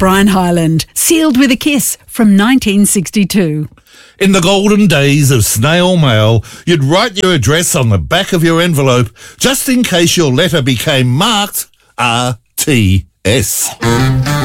Brian Hyland, Sealed with a Kiss from 1962. In the golden days of snail mail, you'd write your address on the back of your envelope just in case your letter became marked RTS.